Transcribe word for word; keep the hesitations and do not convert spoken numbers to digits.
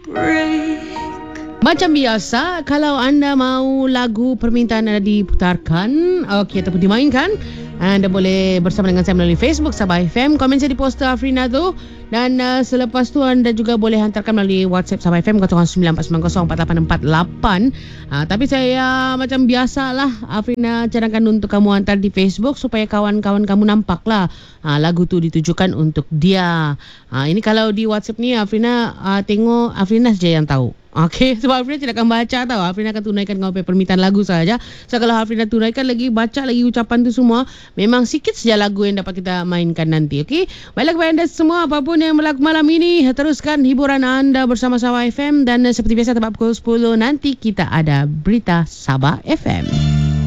Macam biasa, kalau anda mau lagu permintaan anda diputarkan, okey, ataupun dimainkan, anda boleh bersama dengan saya melalui Facebook Sabah F M. Komen saya di poster Afrina tu. Dan uh, selepas tu anda juga boleh hantarkan melalui WhatsApp Sabah F M kosong sembilan empat sembilan kosong empat lapan empat lapan. Uh, tapi saya uh, macam biasalah, Afrina cadangkan untuk kamu hantar di Facebook supaya kawan-kawan kamu nampaklah uh, lagu tu ditujukan untuk dia. Uh, ini kalau di WhatsApp ni Afrina uh, tengok Afrina saja yang tahu. Okey, sebab Afrina tidak akan baca tau. Afrina akan tunaikan dengan permintaan lagu saja. So kalau Afrina tunaikan lagi, baca lagi ucapan tu semua, memang sikit saja lagu yang dapat kita mainkan nanti. Okey, baiklah kepada anda semua, apapun yang berlaku malam ini, teruskan hiburan anda bersama Sabah F M. Dan seperti biasa, tepat pukul sepuluh nanti kita ada Berita Sabah F M.